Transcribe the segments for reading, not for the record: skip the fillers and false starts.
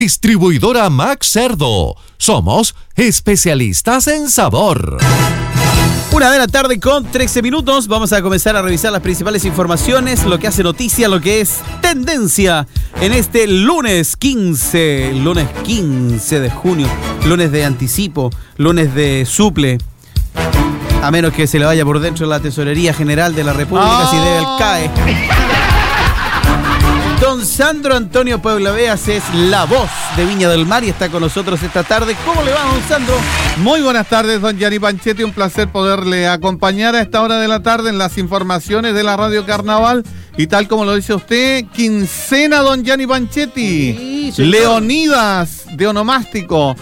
Distribuidora Max Cerdo. Somos especialistas en sabor. 1:13 p.m. Vamos a comenzar a revisar las principales informaciones, lo que hace noticia, lo que es tendencia en este lunes 15 de junio, lunes de anticipo, lunes de suple. A menos que se le vaya por dentro la Tesorería General de la República, si debe el CAE. Don Sandro Antonio Puebla Veas es la voz de Viña del Mar y está con nosotros esta tarde. ¿Cómo le va, don Sandro? Muy buenas tardes, don Gianni Panchetti. Un placer poderle acompañar a esta hora de la tarde en las informaciones de la Radio Carnaval. Y tal como lo dice usted, quincena, don Gianni Panchetti. Sí, Leonidas de onomástico,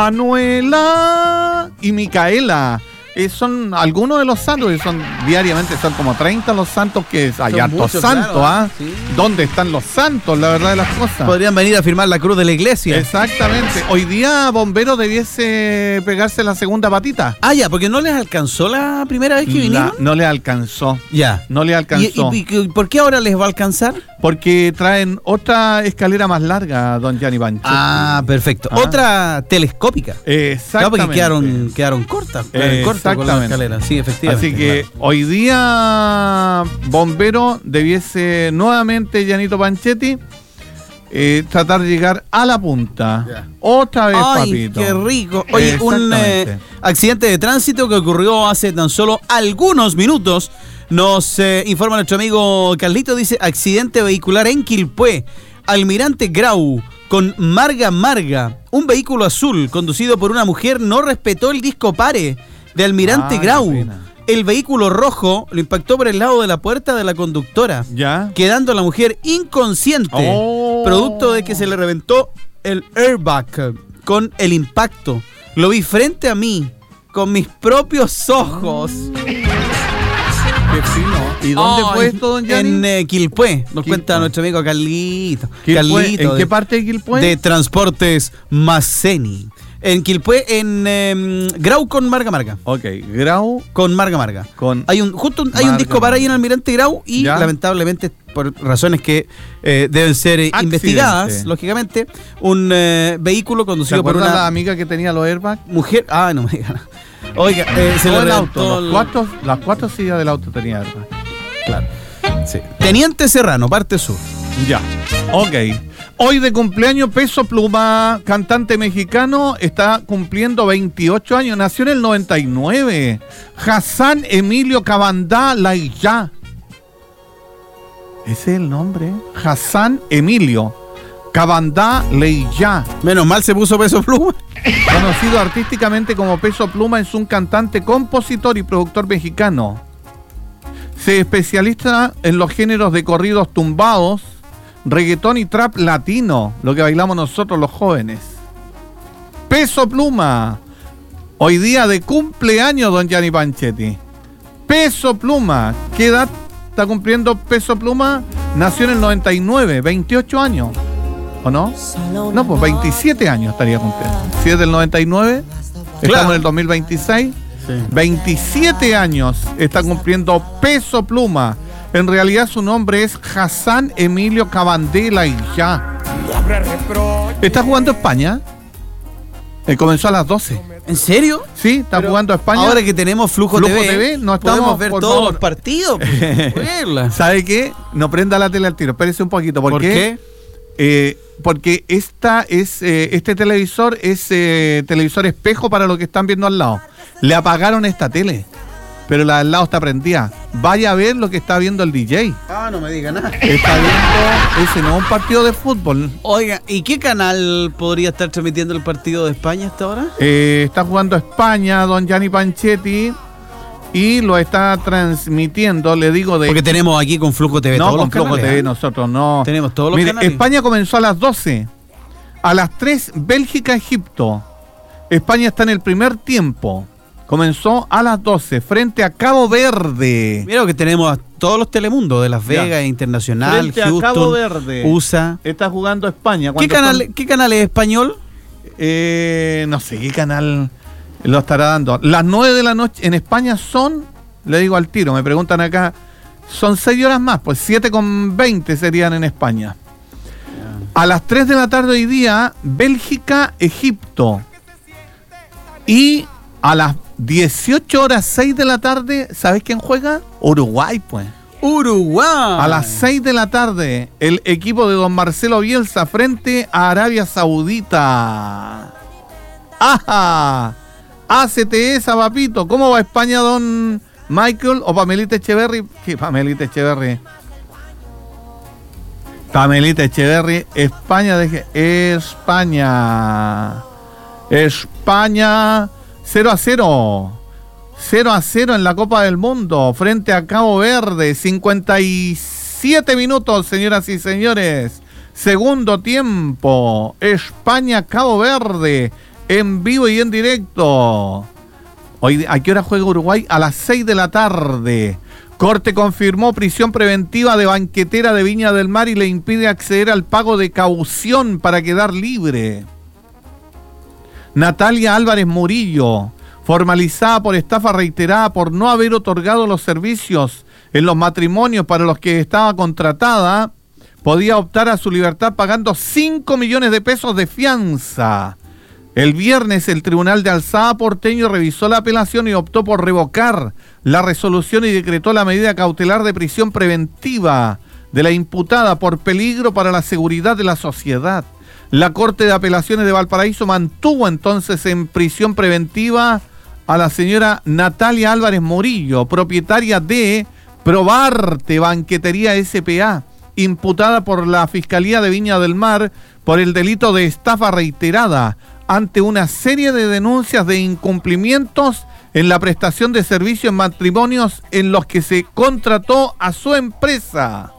Manuela y Micaela. Son algunos de los santos, diariamente son como 30 los santos que hay hartos santos, claro, ¿ah? Sí. ¿Dónde están los santos? La verdad de las cosas. Podrían venir a firmar la cruz de la iglesia. Exactamente. Hoy día Bombero debiese pegarse la segunda patita. Ah, ya, porque no les alcanzó la primera vez que vinieron. No les alcanzó. Ya. No les alcanzó. ¿Y por qué ahora les va a alcanzar? Porque traen otra escalera más larga, don Gianni Panchetti. Ah, perfecto. Otra telescópica. Exactamente. Claro, porque quedaron cortas. Con la escalera. Sí, efectivamente. Así que hoy día Bombero debiese nuevamente, Giannito Panchetti, tratar de llegar a la punta. Yeah. Otra vez, papito. ¡Ay, qué rico! Oye, un accidente de tránsito que ocurrió hace tan solo algunos minutos. Nos informa nuestro amigo Carlito, dice, accidente vehicular en Quilpué, Almirante Grau, con Marga Marga. Un vehículo azul conducido por una mujer no respetó el disco pare de Almirante Grau. El vehículo rojo lo impactó por el lado de la puerta de la conductora, quedando la mujer inconsciente, producto de que se le reventó el airbag con el impacto. Lo vi frente a mí, con mis propios ojos. Qué fino. ¿Y dónde fue esto, don Gianni? En Quilpué, nos cuenta nuestro amigo Carlito. ¿En qué parte de Quilpué? De Transportes Maceni. En Quilpué, en Grau con Marga Marga. Ok, Grau con Marga Marga. Hay un disco para ahí en Almirante Grau y lamentablemente, por razones que deben ser investigadas, lógicamente, un vehículo conducido por una... la amiga que tenía los airbags? Mujer, no me digan. Oiga, se le reventó las cuatro sillas del auto tenía airbag. Claro. Sí. Teniente Serrano, parte sur. Ya, ok. Hoy de cumpleaños Peso Pluma, cantante mexicano, está cumpliendo 28 años, nació en el 99. Hassan Emilio Cabandá Laiyá. Ese es el nombre. Hassan Emilio Cabandá Laiyá. Menos mal se puso Peso Pluma. Conocido artísticamente como Peso Pluma, es un cantante, compositor y productor mexicano. Se especializa en los géneros de corridos tumbados, reggaetón y trap latino, lo que bailamos nosotros los jóvenes. Peso Pluma, hoy día de cumpleaños, don Gianni Panchetti. Peso Pluma, ¿qué edad está cumpliendo Peso Pluma? Nació en el 99, 28 años, ¿o no? No, pues 27 años estaría cumpliendo. Si es del 99, estamos en el 2026. Sí. 27 años está cumpliendo Peso Pluma. En realidad su nombre es Hassan Emilio Cabandela y ya. ¿Está jugando España? Comenzó a las 12. ¿En serio? Sí, está jugando España. Ahora que tenemos Flujo TV, no podemos ver todos los partidos. ¿Sabe qué? No prenda la tele al tiro. Espérese un poquito. ¿Por qué? Porque este televisor es televisor espejo para lo que están viendo al lado. Le apagaron esta tele, pero la del lado está prendida. Vaya a ver lo que está viendo el DJ. No me diga nada. Está viendo ese, no un partido de fútbol. Oiga, ¿y qué canal podría estar transmitiendo el partido de España hasta ahora? Está jugando España, don Gianni Panchetti, y lo está transmitiendo, le digo de... Porque tenemos aquí con Flujo TV todos los canales. No, con Flujo TV nosotros no. Tenemos todos los canales. España comenzó a las 12. A las 3, Bélgica, Egipto. España está en el primer tiempo. Comenzó a las 12 frente a Cabo Verde. Mira que tenemos a todos los Telemundos de Las Vegas, Internacional, frente Houston, a Cabo Verde. USA. Está jugando España. ¿Qué canal es español? No sé qué canal lo estará dando. Las 9 de la noche en España son, le digo al tiro, me preguntan acá, son 6 horas más, pues 7:20 serían en España. A las 3 de la tarde hoy día, Bélgica-Egipto. Y a las 18:06 de la tarde, ¿sabes quién juega? Uruguay, pues. Uruguay. A las 6 de la tarde, el equipo de don Marcelo Bielsa frente a Arabia Saudita. ¡Ajá! Hácete esa, papito. ¿Cómo va España, don Michael? ¿O Pamelita Echeverry? ¿Qué Pamelita Echeverry? Pamelita Echeverry, España, España 0-0. 0-0 en la Copa del Mundo frente a Cabo Verde. 57 minutos, señoras y señores. Segundo tiempo. España-Cabo Verde. En vivo y en directo. Hoy, ¿a qué hora juega Uruguay? A las 6 de la tarde. Corte confirmó prisión preventiva de banquetera de Viña del Mar y le impide acceder al pago de caución para quedar libre. Natalia Álvarez Murillo, formalizada por estafa reiterada por no haber otorgado los servicios en los matrimonios para los que estaba contratada, podía optar a su libertad pagando 5 millones de pesos de fianza. El viernes el Tribunal de Alzada porteño revisó la apelación y optó por revocar la resolución y decretó la medida cautelar de prisión preventiva de la imputada por peligro para la seguridad de la sociedad. La Corte de Apelaciones de Valparaíso mantuvo entonces en prisión preventiva a la señora Natalia Álvarez Murillo, propietaria de Probarte Banquetería S.p.A., imputada por la Fiscalía de Viña del Mar por el delito de estafa reiterada ante una serie de denuncias de incumplimientos en la prestación de servicios en matrimonios en los que se contrató a su empresa.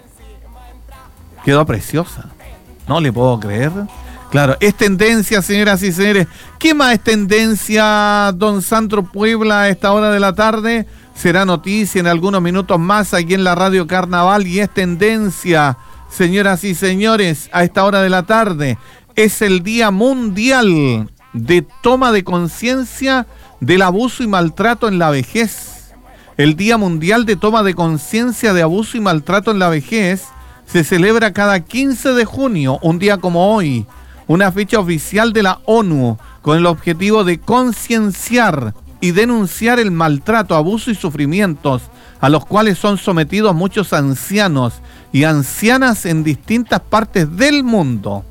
Quedó preciosa. No le puedo creer. Claro, es tendencia, señoras y señores. ¿Qué más es tendencia, don Sandro Puebla, a esta hora de la tarde? Será noticia en algunos minutos más aquí en la Radio Carnaval y es tendencia, señoras y señores, a esta hora de la tarde. Es el Día Mundial de Toma de Conciencia del Abuso y Maltrato en la Vejez. El Día Mundial de Toma de Conciencia de Abuso y Maltrato en la Vejez se celebra cada 15 de junio, un día como hoy, una fecha oficial de la ONU, con el objetivo de concienciar y denunciar el maltrato, abuso y sufrimientos a los cuales son sometidos muchos ancianos y ancianas en distintas partes del mundo.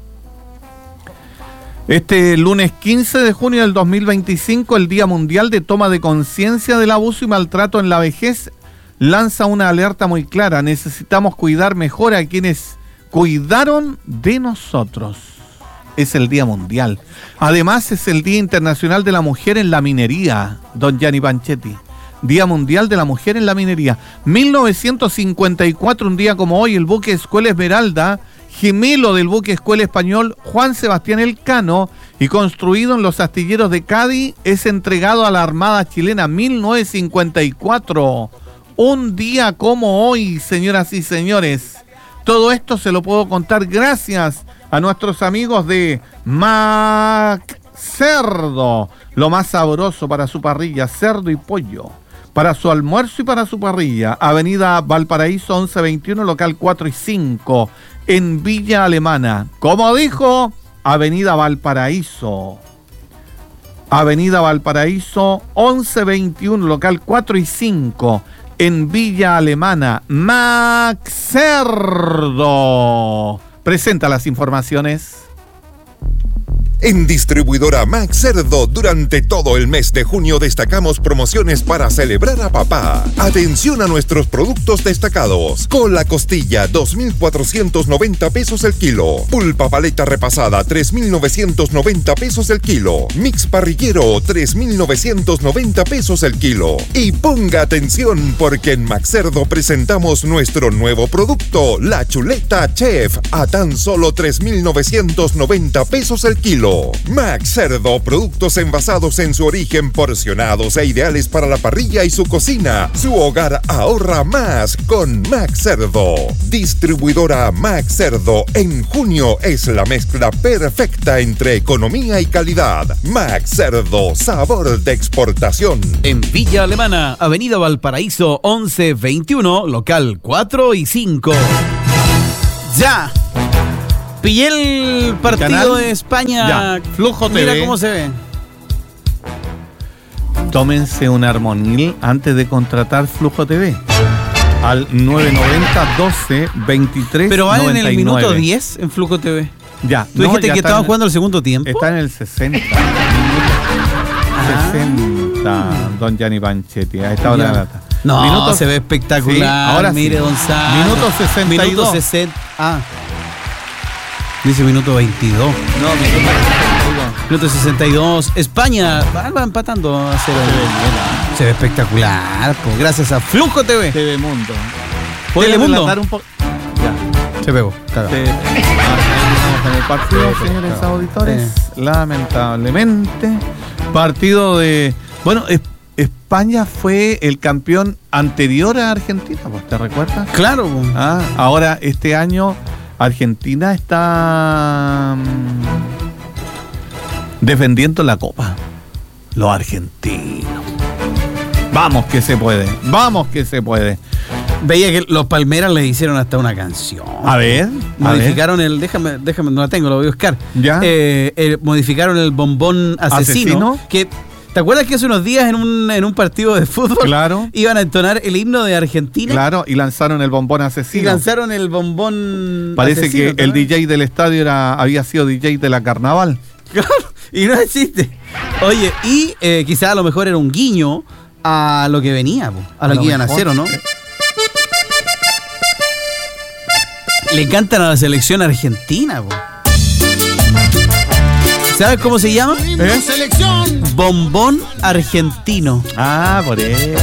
Este lunes 15 de junio del 2025, el Día Mundial de Toma de Conciencia del Abuso y Maltrato en la Vejez lanza una alerta muy clara. Necesitamos cuidar mejor a quienes cuidaron de nosotros. Es el Día Mundial. Además, es el Día Internacional de la Mujer en la Minería, don Gianni Panchetti. Día Mundial de la Mujer en la Minería. 1954, un día como hoy, el buque Escuela Esmeralda, gemelo del buque Escuela Español Juan Sebastián Elcano y construido en los astilleros de Cádiz, es entregado a la Armada chilena. 1954. Un día como hoy, señoras y señores. Todo esto se lo puedo contar gracias a nuestros amigos de Mac Cerdo. Lo más sabroso para su parrilla, cerdo y pollo. Para su almuerzo y para su parrilla. Avenida Valparaíso 1121, local 4 y 5, en Villa Alemana. Como dijo, Avenida Valparaíso. Avenida Valparaíso 1121, local 4 y 5, en Villa Alemana. Mac Cerdo presenta las informaciones. En Distribuidora Mac Cerdo, durante todo el mes de junio destacamos promociones para celebrar a papá. Atención a nuestros productos destacados. Cola costilla, 2.490 pesos el kilo. Pulpa paleta repasada, 3.990 pesos el kilo. Mix parrillero, 3.990 pesos el kilo. Y ponga atención porque en Mac Cerdo presentamos nuestro nuevo producto, la chuleta Chef, a tan solo 3.990 pesos el kilo. Mac Cerdo, productos envasados en su origen, porcionados e ideales para la parrilla y su cocina. Su hogar ahorra más con Mac Cerdo. Distribuidora Mac Cerdo. En junio es la mezcla perfecta entre economía y calidad. Mac Cerdo, sabor de exportación. En Villa Alemana, Avenida Valparaíso 1121, local 4 y 5. Ya. Pillé el partido ¿Canal? de España. Ya, Flujo TV. Mira cómo se ve. Tómense un Armonil antes de contratar Flujo TV. Al 990 12 23 Pero van en el 99. minuto 10 en Flujo TV. Ya. Tú dijiste ya que está estaban en- jugando el segundo tiempo. Está en el 60. 60, don Gianni Panchetti. A esta hora Ya. de la tarde. No, Minutos- se ve espectacular. Sí, ahora mire, sí. don Sandro. Minuto 62. Minuto 60. Ah. Dice minuto 22. No, Minuto 62. España va empatando a 0. Se ve espectacular, pues, gracias a Flujo TV. TV Mundo. Telemundo. relatar un poco? Ya. Se pegó. Cagado. Estamos en el partido, señores auditores. Lamentablemente. Partido de. Bueno, España fue el campeón anterior a Argentina, ¿vos te recuerdas? Claro. pues. Ahora, este año, Argentina está defendiendo la copa. Los argentinos. Vamos que se puede. Vamos que se puede. Veía que los Palmeras le hicieron hasta una canción. A ver. Modificaron el. Déjame, no la tengo, lo voy a buscar. Ya. Modificaron el bombón asesino. ¿Asesino? Que, ¿te acuerdas que hace unos días en un partido de fútbol Claro. iban a entonar el himno de Argentina? Claro, y lanzaron el bombón Y asesino. lanzaron el bombón Parece asesino, que el ¿verdad? DJ del estadio había sido DJ de la Carnaval. Claro, y no existe. Oye, y quizás a lo mejor era un guiño a lo que venía, po, a lo que iban a hacer, ¿o no? Le cantan a la selección argentina, po. ¿Sabes cómo se llama? ¿Eh? Bombón argentino. Ah, por eso.